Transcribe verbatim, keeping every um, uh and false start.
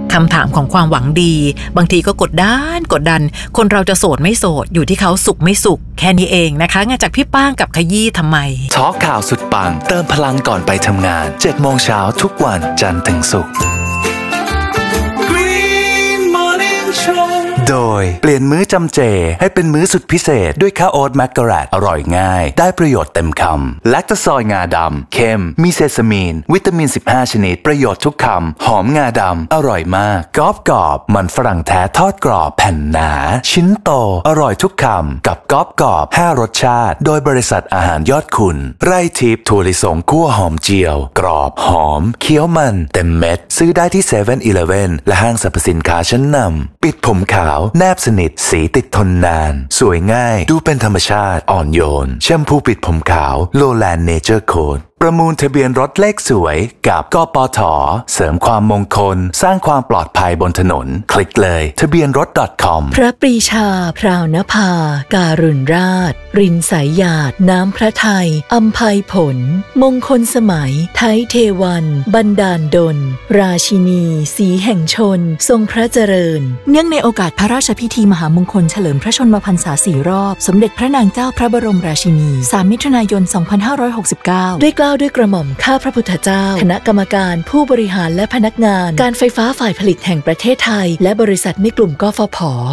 คำถามของความหวังดีบางทีก็กดดันกดดันคนเราจะโสดไม่โสดอยู่ที่เขาสุขไม่สุขแค่นี้เองนะคะงานจากพี่ป้างกับขยี้ทำไมทอล์คข่าวสุดปังเติมพลังก่อนไปทำงานเจ็ดโมงเช้าทุกวันจันทร์ถึงศุกร์โดยเปลี่ยนมื้อจำเจให้เป็นมื้อสุดพิเศษด้วยข้าวโอ๊ตแมกกะแรตอร่อยง่ายได้ประโยชน์เต็มคำแลคตาซอยงาดำเข้มมีเซซามีนวิตามินสิบห้าชนิดประโยชน์ทุกคำหอมงาดำอร่อยมากกรอบกรอบมันฝรั่งแท้ทอดกรอบแผ่นหนาชิ้นโตอร่อยทุกคำกับกรอบกรอบห้ารสชาติโดยบริษัทอาหารยอดคุณไร่ทิพย์ถั่วลิสงคั่วหอมเจียวกรอบหอมเคี้ยวมันเต็มเม็ดซื้อได้ที่เซเว่นอีเลฟเว่นและห้างสรรพสินค้าชั้นนำปิดผมขาวแนบสนิทสีติดทนนานสวยง่ายดูเป็นธรรมชาติอ่อนโยนแชมพูปิดผมขาวโลแลนด์เนเจอร์โค้ดประมูลทะเบียนรถเลขสวยกับกปท.เสริมความมงคลสร้างความปลอดภัยบนถนนคลิกเลยทะเบียนรถ .com พระปรีชาพราวนภาการุณราชรินสายหยาดน้ำพระทัยอัมไพผลมงคลสมัยไทยเทวันบันดาลดลราชินีสีแห่งชนทรงพระเจริญเนื่องในโอกาสพระราชพิธีมหามงคลเฉลิมพระชนมพรรษาสี่รอบสมเด็จพระนางเจ้าพระบรมราชินีสามมิถุนายนสองพันห้าร้อยหกสิบเก้าด้วยเกล้าด้วยกระหม่อมข้าพระพุทธเจ้าคณะกรรมการผู้บริหารและพนักงานการไฟฟ้าฝ่ายผลิตแห่งประเทศไทยและบริษัทในกลุ่มกฟผ